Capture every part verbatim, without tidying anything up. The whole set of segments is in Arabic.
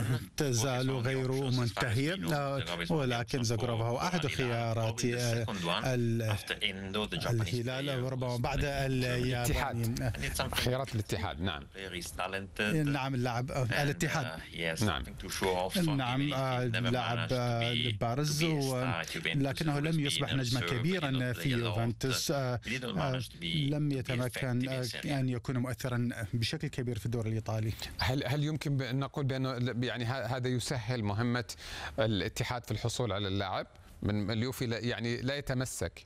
تزال غير منتهية، ولكن زاغروفا هو أحد خيارات الهلال وربما بعد الياباني. خيارات الاتحاد. نعم نعم اللاعب الاتحاد. نعم نعم لاعب بارز، لكنه لم يصبح نجما كبيرا في يوفنتوس، لم يتمكن أن يكون مؤثرا بشكل كبير في الدوري الإيطالي. هل هل يمكن أن نقول بأنه يعني هذا يسهل مهمة الاتحاد في الحصول على اللاعب من اليوفي، يعني لا يتمسك؟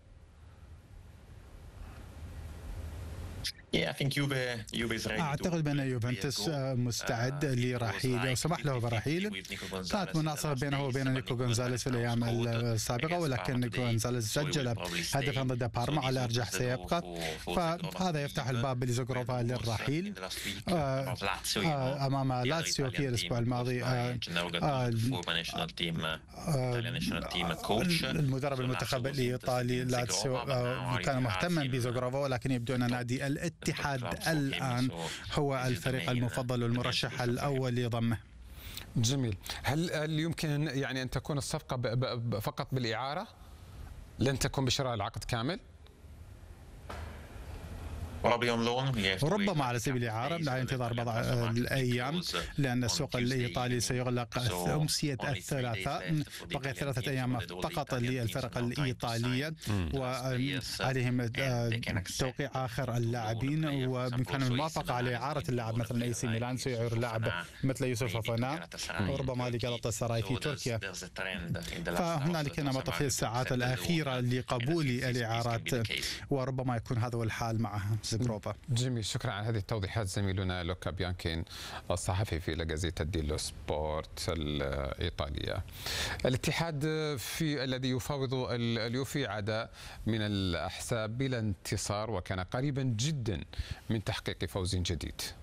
أعتقد بأن يوفنتوس مستعد لرحيل أو سمح له برحيل. كانت مناصفة بينه وبين نيكو غونزاليز في الأيام السابقة، ولكن نيكو غونزاليز سجل هدفا ضد بارما على أرجح سيبقى، فهذا يفتح الباب لزاغروفا للرحيل أمام لاتسيو في الأسبوع الماضي. المدرب المنتخب الإيطالي لاتسيو كان مهتما بزاغروفا، ولكن يبدو أن نادي الاتحاد الآن هو الفريق المفضل والمرشح الأول لضمه. جميل. هل هل يمكن يعني أن تكون الصفقة فقط بالإعارة؟ لن تكون بشراء العقد كامل؟ ربما على سبيل الإعارة على انتظار بضع الأيام، لأن السوق الإيطالي سيغلق أمسية الثلاثاء. بقي ثلاثة أيام فقط للفرق الإيطالية، وعليهم توقيع آخر اللاعبين، وبإمكان الموافقة على إعارة اللاعب مثلا اي سي ميلان سيعير اللاعب مثل يوسف فوفانا، وربما لجالاتا سراي في تركيا. فهنالك نمط في الساعات الأخيرة لقبول الإعارات، وربما يكون هذا هو الحال معها زاغروفا. جميل، شكرا على هذه التوضيحات زميلنا لوكا بيانكين الصحفي في لا جازيتا ديلو سبورت الإيطالية. الاتحاد في الذي يفاوض اليوفي عاد من الأحساب بلا انتصار، وكان قريبا جدا من تحقيق فوز جديد.